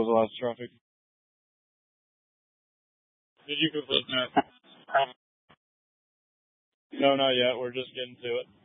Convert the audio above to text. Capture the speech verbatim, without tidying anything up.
a lot of traffic. Did you complete that? No, not yet. We're just getting to it.